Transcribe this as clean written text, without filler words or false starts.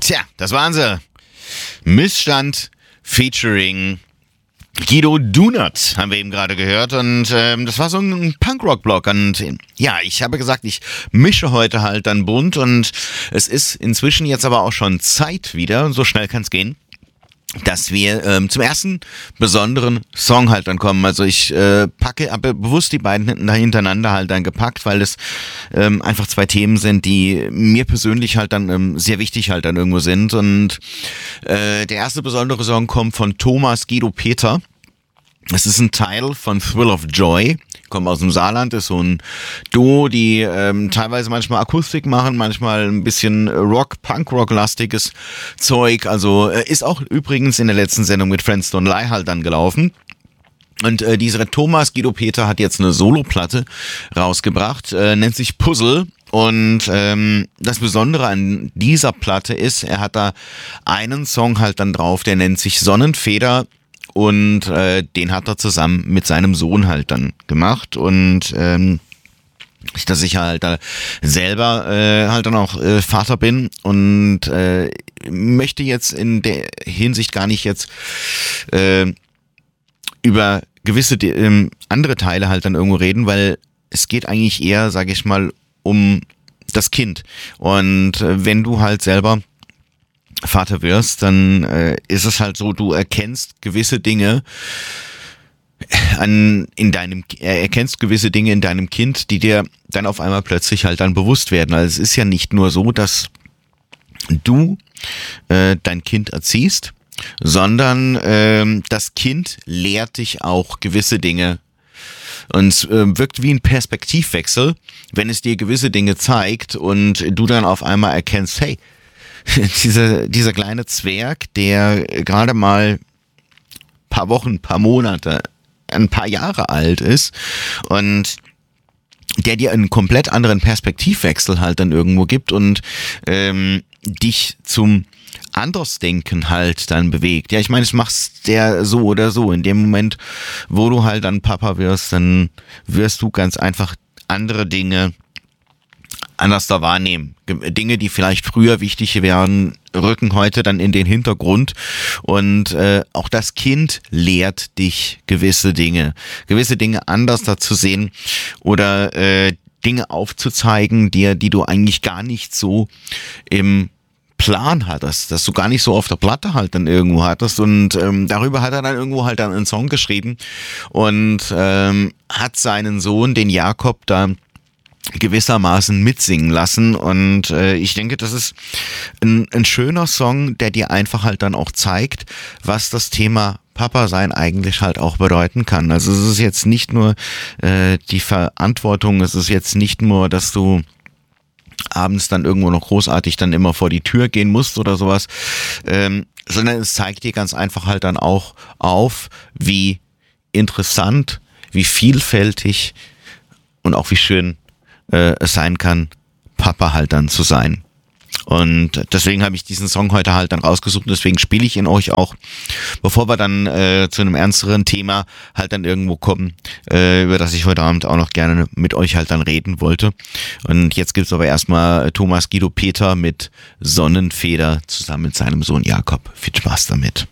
Tja, das waren sie. Missstand featuring Guido Dunert haben wir eben gerade gehört und das war so ein Punkrock-Block und ja, ich habe gesagt, ich mische heute halt dann bunt und es ist inzwischen jetzt aber auch schon Zeit wieder, so schnell kann es gehen, dass wir zum ersten besonderen Song halt dann kommen. Also ich habe bewusst die beiden hintereinander halt dann gepackt, weil es einfach zwei Themen sind, die mir persönlich halt dann sehr wichtig halt dann irgendwo sind. Und der erste besondere Song kommt von Thomas Guido Peter. Es ist ein Teil von Thrill of Joy, kommt aus dem Saarland, ist so ein Duo, die teilweise manchmal Akustik machen, manchmal ein bisschen Punk-Rock-lastiges Zeug, also ist auch übrigens in der letzten Sendung mit Friends Don't Lie halt dann gelaufen. Und dieser Thomas Guido Peter hat jetzt eine Soloplatte rausgebracht, nennt sich Puzzle. Und das Besondere an dieser Platte ist, er hat da einen Song halt dann drauf, der nennt sich Sonnenfeder. Und den hat er zusammen mit seinem Sohn halt dann gemacht und dass ich halt selber halt dann auch Vater bin und möchte jetzt in der Hinsicht gar nicht jetzt über gewisse andere Teile halt dann irgendwo reden, weil es geht eigentlich eher, sage ich mal, um das Kind. Und wenn du halt selber Vater wirst, dann ist es halt so, du erkennst gewisse Dinge erkennst gewisse Dinge in deinem Kind, die dir dann auf einmal plötzlich halt dann bewusst werden. Also es ist ja nicht nur so, dass du dein Kind erziehst, sondern das Kind lehrt dich auch gewisse Dinge. Und es wirkt wie ein Perspektivwechsel, wenn es dir gewisse Dinge zeigt und du dann auf einmal erkennst, hey, dieser kleine Zwerg, der gerade mal ein paar Wochen, ein paar Monate, ein paar Jahre alt ist und der dir einen komplett anderen Perspektivwechsel halt dann irgendwo gibt und dich zum Andersdenken halt dann bewegt. Ja, ich meine, es machst der so oder so. In dem Moment, wo du halt dann Papa wirst, dann wirst du ganz einfach andere Dinge anders da wahrnehmen. Dinge, die vielleicht früher wichtig wären, rücken heute dann in den Hintergrund und auch das Kind lehrt dich gewisse Dinge anders da zu sehen oder Dinge aufzuzeigen, die du eigentlich gar nicht so im Plan hattest, dass du gar nicht so auf der Platte halt dann irgendwo hattest und darüber hat er dann irgendwo halt dann einen Song geschrieben und hat seinen Sohn, den Jakob, da gewissermaßen mitsingen lassen und ich denke, das ist ein schöner Song, der dir einfach halt dann auch zeigt, was das Thema Papa sein eigentlich halt auch bedeuten kann. Also es ist jetzt nicht nur die Verantwortung, es ist jetzt nicht nur, dass du abends dann irgendwo noch großartig dann immer vor die Tür gehen musst oder sowas, sondern es zeigt dir ganz einfach halt dann auch auf, wie interessant, wie vielfältig und auch wie schön es sein kann, Papa halt dann zu sein. Und deswegen habe ich diesen Song heute halt dann rausgesucht und deswegen spiele ich ihn euch auch, bevor wir dann zu einem ernsteren Thema halt dann irgendwo kommen, über das ich heute Abend auch noch gerne mit euch halt dann reden wollte. Und jetzt gibt's aber erstmal Thomas Guido Peter mit Sonnenfeder zusammen mit seinem Sohn Jakob. Viel Spaß damit.